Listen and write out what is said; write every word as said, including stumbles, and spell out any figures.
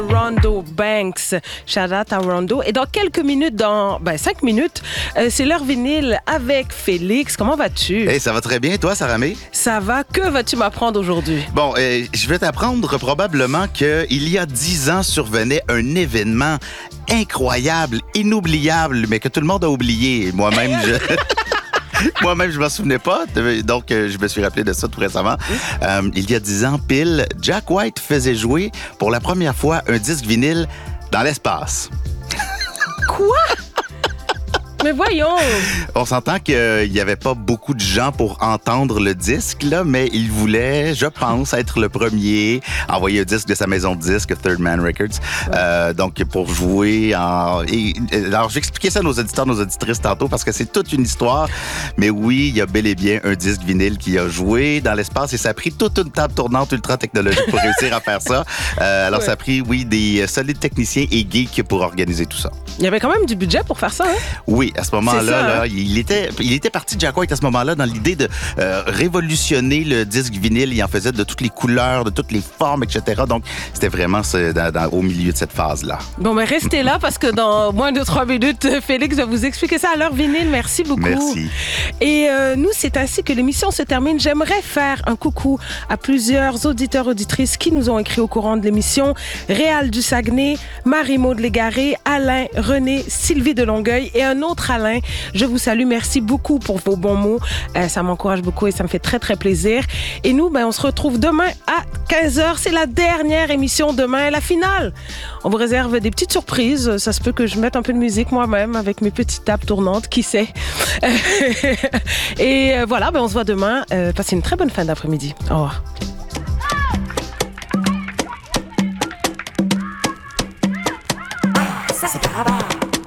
Rondo Banks. Shout out à Rondo. Et dans quelques minutes, dans ben, cinq minutes, euh, c'est l'heure vinyle avec Félix. Comment vas-tu? Hey, ça va très bien. Toi, Saramé? Ça va. Que vas-tu m'apprendre aujourd'hui? Bon, euh, je vais t'apprendre probablement qu'il y a dix ans survenait un événement incroyable, inoubliable, mais que tout le monde a oublié. Moi-même, je... Moi-même, je ne m'en souvenais pas, donc euh, je me suis rappelé de ça tout récemment. Euh, il y a dix ans pile, Jack White faisait jouer pour la première fois un disque vinyle dans l'espace. Quoi? Mais voyons! On s'entend qu'il n'y avait pas beaucoup de gens pour entendre le disque, là, mais il voulait, je pense, être le premier à envoyer un disque de sa maison de disques, Third Man Records, ouais. euh, donc pour jouer en... Et, alors, je vais expliquer ça à nos auditeurs, nos auditrices tantôt, parce que c'est toute une histoire, mais oui, il y a bel et bien un disque vinyle qui a joué dans l'espace et ça a pris toute une table tournante ultra technologique pour réussir à faire ça. Euh, alors, ouais. ça a pris, oui, des solides techniciens et geeks pour organiser tout ça. Il y avait quand même du budget pour faire ça, hein? Oui. À ce moment-là, ça, là, hein? il, était, il était parti, Jack White, à ce moment-là, dans l'idée de euh, révolutionner le disque vinyle. Il en faisait de toutes les couleurs, de toutes les formes, et cetera. Donc, c'était vraiment ce, dans, dans, au milieu de cette phase-là. Bon, mais restez là parce que dans moins de trois minutes, Félix va vous expliquer ça à l'heure vinyle. Merci beaucoup. Merci. Et euh, nous, c'est ainsi que l'émission se termine. J'aimerais faire un coucou à plusieurs auditeurs, auditrices qui nous ont écrit au courant de l'émission. Réal du Saguenay, Marie-Maude Légaré, Alain, René, Sylvie de Longueuil et un autre Alain. Je vous salue. Merci beaucoup pour vos bons mots. Euh, ça m'encourage beaucoup et ça me fait très, très plaisir. Et nous, ben, on se retrouve demain à quinze heures. C'est la dernière émission demain, la finale. On vous réserve des petites surprises. Ça se peut que je mette un peu de musique moi-même avec mes petites tables tournantes. Qui sait? Et euh, voilà, ben, on se voit demain. Euh, passez une très bonne fin d'après-midi. Au revoir. Ça, c'est pas